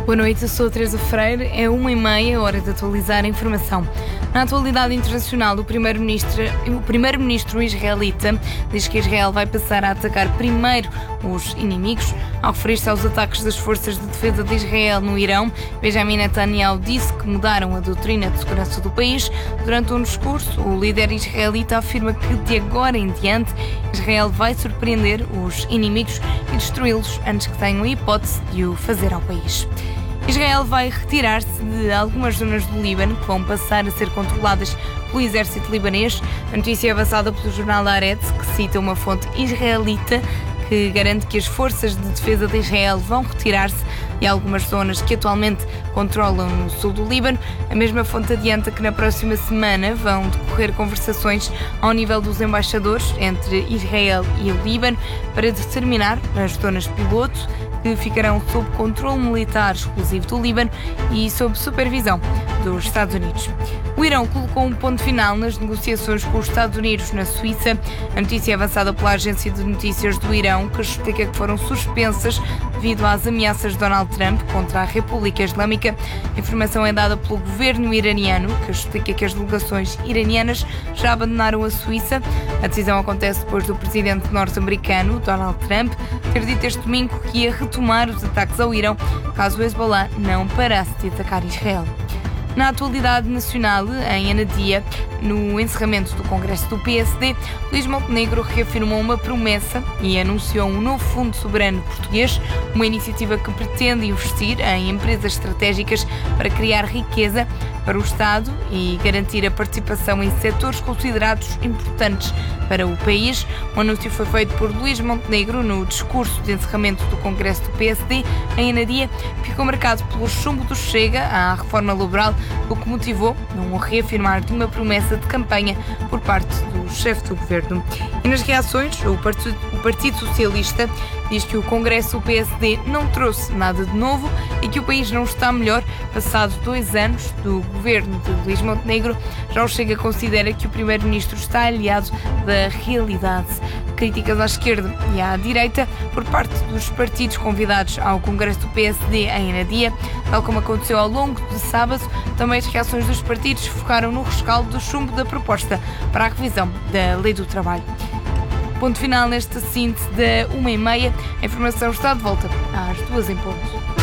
Boa noite, eu sou a Teresa Freire, é 1h30, hora de atualizar a informação. Na atualidade internacional, o primeiro-ministro israelita diz que Israel vai passar a atacar primeiro os inimigos. Ao referir-se aos ataques das forças de defesa de Israel no Irão, Benjamin Netanyahu disse que mudaram a doutrina de segurança do país. Durante um discurso, o líder israelita afirma que de agora em diante Israel vai surpreender os inimigos e destruí-los antes que tenham a hipótese de o fazer ao país. Israel vai retirar-se de algumas zonas do Líbano que vão passar a ser controladas pelo exército libanês. A notícia é avançada pelo jornal Haaretz, que cita uma fonte israelita que garante que as forças de defesa de Israel vão retirar-se de algumas zonas que atualmente controlam no sul do Líbano. A mesma fonte adianta que na próxima semana vão decorrer conversações ao nível dos embaixadores entre Israel e o Líbano para determinar as zonas piloto que ficarão sob controle militar exclusivo do Líbano e sob supervisão dos Estados Unidos. O Irão colocou um ponto final nas negociações com os Estados Unidos na Suíça. A notícia é avançada pela agência de notícias do Irão, que explica que foram suspensas devido às ameaças de Donald Trump contra a República Islâmica. A informação é dada pelo governo iraniano, que explica que as delegações iranianas já abandonaram a Suíça. A decisão acontece depois do presidente norte-americano, Donald Trump, ter dito este domingo que ia retomar os ataques ao Irão caso o Hezbollah não parasse de atacar Israel. Na atualidade nacional, em Anadia, no encerramento do Congresso do PSD, Luís Montenegro reafirmou uma promessa e anunciou um novo Fundo Soberano Português, uma iniciativa que pretende investir em empresas estratégicas para criar riqueza para o Estado e garantir a participação em setores considerados importantes para o país. O anúncio foi feito por Luís Montenegro no discurso de encerramento do Congresso do PSD em Anadia, que ficou marcado pelo chumbo do Chega à reforma laboral, o que motivou um reafirmar de uma promessa de campanha por parte do chefe do governo. E nas reações, o Partido Socialista diz que o Congresso do PSD não trouxe nada de novo e que o país não está melhor passados 2 anos do governo de Luís Montenegro. Já o Chega considera que o primeiro-ministro está aliado da realidade. Críticas à esquerda e à direita por parte dos partidos convidados ao Congresso do PSD em Anadia, tal como aconteceu ao longo de sábado. Também as reações dos partidos focaram no rescaldo do chumbo da proposta para a revisão da Lei do Trabalho. Ponto final nesta síntese da 1h30. A informação está de volta às 2 em ponto.